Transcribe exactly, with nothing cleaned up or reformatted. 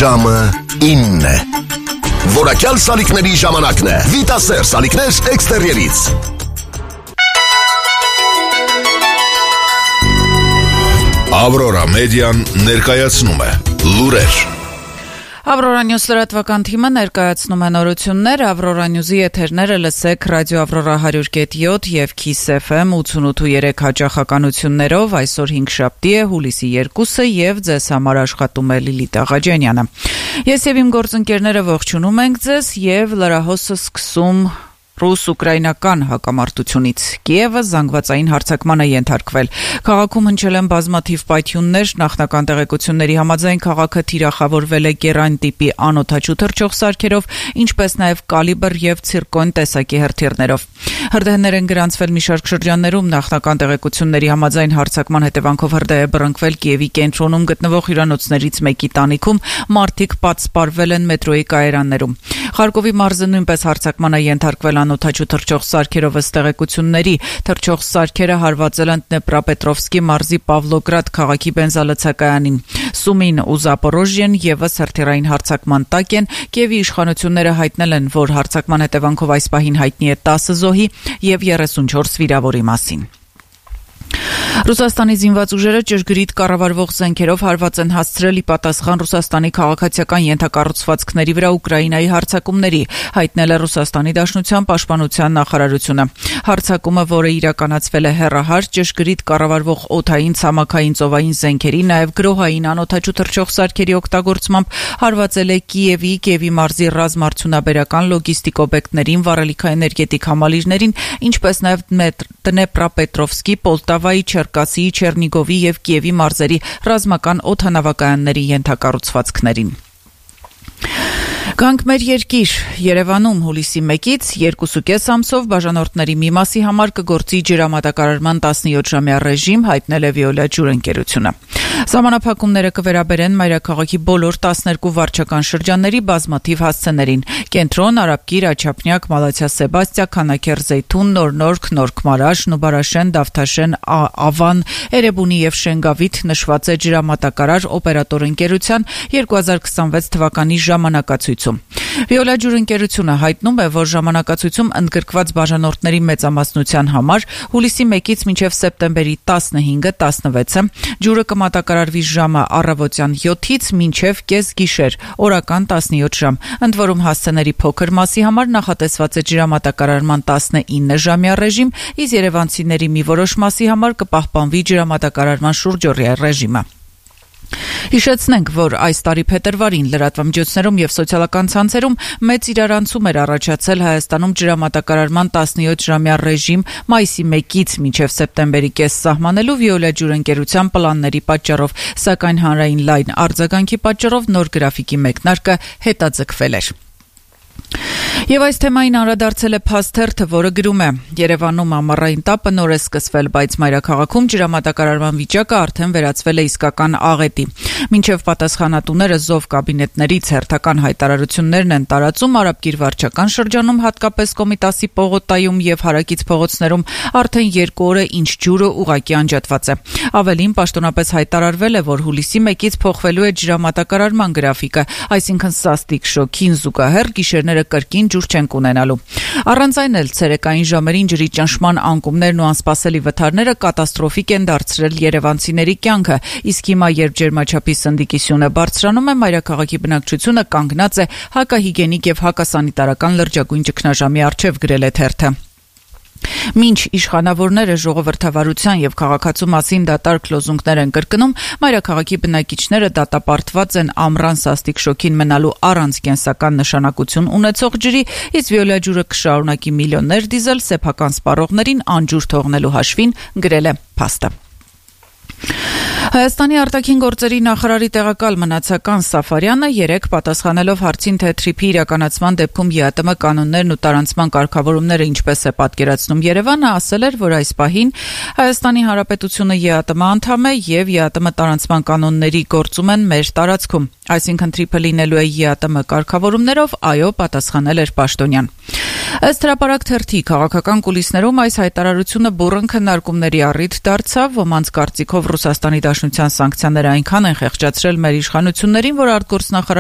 Ժամը ինը։ Որակյալ սալիկների ժամանակն է։ Վիտասեր սալիկներ էքստերիերից։ Ավրորա մեդիան ներկայացնում է լուրեր։ Ավրորա Նյուզ լրատվական թիմը ներկայացնում է նորություններ, Ավրորա Նյուզի եթերները լսեք ռադիո Ավրորա one hundred point seven եւ Kiss F M ութանասուն ու երեք հաճախականություններով, այսօր հինգշաբթի է, հուլիսի երկուսը եւ ձեզ համար աշխատում է Լիլիթ Աղաջանյանը։ Ես եւ իմ գործընկերները ողջունում ենք ձեզ եւ լրահոսը սկսում ռուս-ուկրաինական հակամարտությունից։ Կիևը զանգվածային հարձակման է ենթարկվել։ Քաղաքում հնչել են բազմաթիվ պայթյուններ, նախնական տեղեկությունների համաձայն քաղաքը թիրախավորվել է գերան տիպի անօդաչու թռչող սարքերով, ինչպես նաև կալիբր եւ ցիրկոն տեսակի հրթիռներով։ Հրդեհներ են գրանցվել մի շարք շրջաններում, նախնական տեղեկությունների համաձայն հարձակման հետևանքով հրդեհ է բռնկվել Կիևի կենտրոնում գտնվող հյուրանոցներից մեկի տանիքում, մարդիկ պատսպարվել են մետրոյի կայարաններում։ Խարկովի մարզը նույնպես հարձակման է ենթարկվել անօդաչու թռչող սարքերով ըստ տեղեկությունների։ Թռչող սարքերը հարվածել են Դնեպրապետրովսկի մարզի Պավլոգրադ քաղաքի բենզալցակայանին։ Սումին ու Զապորոժիեն եւս հրթիռային հարձակման տակ են։ Կիևի իշխանությունները հայտնել են, որ հարձակման հետևանքով այս պահին հայտնի է տասը զոհի եւ երեսունչորս վիրավորի մասին։ Ռուսաստանի զինված ուժերը ճշգրիտ կառավարվող զենքերով հարված են հասցրել ի պատասխան Ռուսաստանի քաղաքացիական ենթակառուցվածքների վրա Ուկրաինայի հարձակումների, հայտնել է Ռուսաստանի Դաշնության պաշտպանության նախարարությունը։ Հարձակումը, որը իրականացվել է հեռահար, ճշգրիտ կառավարվող օդային, ցամաքային, ծովային զենքերի, նաև գրոհային անօդաչու թռչող սարքերի օգտագործմամբ հարվածել է Կիևի, Կիևի մարզի ռազմարդյունաբերական լոգիստիկ օբյեկտներին, վառելիքաէներգետիկ համալիրներին, ինչպես նաև Դնեպրապետրովսկի, Պոլտավայի, Չերկասիի, Չեռնիգովի եւ Կիևի մարզերի ռազմական օդանավակայանների ենթակառուցվածքներին։ Գանք մեր երկիր, Երևանում հուլիսի մեկից երկուսուկես ամսով բաժանորդների մի մասի համար կգործի ջրամատակարարման տասնյոթ-ժամյա ռեժիմ, հայտնել է Վիոլա ջուրընկերությունը։ Սահմանափակումները կվերաբերեն մայրաքաղաքի բոլոր տասներկու վարչական շրջանների բազմաթիվ հասցեներին՝ Կենտրոն, Արաբկիր, Աչափնյակ, Մալաթիա Սեբաստիա, Քանաքեռ, Զեյթուն, Նորնորք, Նորքմարաշ, Նուբարաշեն, Դավթաշեն, Ավան, Էրեբունի եւ Շենգավիթ նշված է ջրամատակարար օպերատոր ընկերության երկու հազար քսանվեց թվականի ժամանակացույցում։ Վիոլա ջուրընկերությունը հայտնում է, որ ժամանակացույցում ընդգրկված բաժանորդների մեծամասնության համար հուլիսի մեկից մինչև սեպտեմբերի տասնհինգը տասնվեցը ջուրը կմատակարարվի ժամը առավոտյան յոթից մինչև կեսգիշեր, օրական տասնյոթ ժամ, ընդ որում հասցեների փոքր մասի համար նախատեսված է ջրամատակարարման տասնինը-ժամյա ռեժիմ, իսկ երևանցիների մի որոշ մասի համար կպահպանվի ջրամատակարարման շուրջօրյա ռեժիմը։ Հիշեցնենք, որ այս տարի փետրվարին լրատվամիջոցներում եւ սոցիալական ցանցերում մեծ իրարանցում էր առաջացել Հայաստանում ջրամատակարարման տասնյոթ-ժամյա ռեժիմ մայիսի մեկից մինչև սեպտեմբերի կես սահմանելու Վիոլա ջուրընկերության պլանների պատճառով, սակայն հանրային լայն արձագանքի պատճառով նոր գրաֆիկի մեկնարկը հետաձգվել էր։ Եվ այս թեմային անդրադարձել է Փասթերթը, որը գրում է. Երևանում ամառային տապը նոր է սկսվել, բայց մայրաքաղաքում ջրամատակարարման վիճակը արդեն վերածվել է իսկական աղետի։ Մինչև պատասխանատուները զով կաբինետներից հերթական հայտարարություններն են տարածում, Արաբկիր վարչական շրջանում, հատկապես Կոմիտասի պողոտայում եւ հարակից փողոցներում արդեն երկու օր է ինչ ջուրը ուղղակի անջատված է։ Ավելին, պաշտոնապես հայտարարվել է, որ հուլիսի մեկից փոխվելու է ջրամատակարարման գրաֆիկը, այսինքն սաստիկ շոքին զուգահեռ գիշերները կրկին ջուր չենք ունենալու։ Առանց այն էլ ցերեկային ժամերին ջրի ճնշման անկումներն ու անսպասելի վթարները կատաստրոֆիկ են դարձրել երևանցիների կյանքը, իսկ հիմա, երբ ջերմաչափի սնդիկիսյունը բարձրանում է, մայրաքաղաքի բնակչությունը կանգնած է հակահիգենիկ եւ հակասանիտարական լրջագույն ճգնաժամի առջեւ, գրել է թերթը։ Մինչ իշխանավորները ժողովրդավարության եւ քաղաքացու մասին դատարկ լոզունգներ են կրկնում, մայրաքաղաքի բնակիչները դատապարտված են ամռան սաստիկ շոքին մնալու առանց կենսական նշանակություն ունեցող ջրի, իսկ Վիոլա ջուրը կշարունակի միլիոններ դիզել սեփական սպառողներին անջուր թողնելու հաշվին, գրել է Փաստը։ Հայաստանի արտաքին գործերի նախարարի տեղակալ մնացական Սաֆարյանը երեկ պատասխանելով հարցին, թե թրիփի իրականացման դեպքում ԵԱՏՄ կանոններն ու տարանցման կարգավորումները ինչպես է պատկերացնում Երևանը, ասել էր, որ այս պահին Հայաստանի Հանրապետությունը ԵԱՏՄ անդամ է եւ ԵԱՏՄ տարանցման կանոնների գործում են մեր տարածքում, այսինքն թրիփը լինելու է ԵԱՏՄ կարգավորումներով, այո, պատասխանել էր Պաշտոնյան։ Ըստ հրապարակ թերթի քաղաքական կուլիսներում այս հայտարարությունը բուռն քննարկումների առիթ դարձավ, ոմանց կարծիքով Ռուսաստանի Դաշնության սանկցիաները այնքան են խեղճացրել մեր իշխանություններին, որ արտգործնախարար